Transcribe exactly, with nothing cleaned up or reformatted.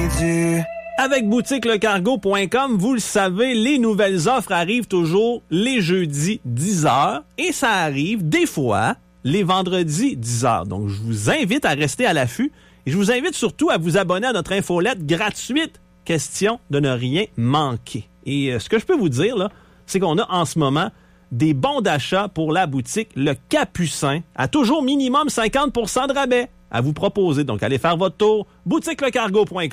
rendu. Avec boutique le cargo point com, vous le savez, les nouvelles offres arrivent toujours les jeudis dix heures et ça arrive des fois les vendredis dix heures. Donc, je vous invite à rester à l'affût et je vous invite surtout à vous abonner à notre infolette gratuite, question de ne rien manquer. Et euh, ce que je peux vous dire, là, c'est qu'on a en ce moment des bons d'achat pour la boutique Le Capucin à toujours minimum cinquante pour cent de rabais à vous proposer. Donc, allez faire votre tour, boutique le cargo point com.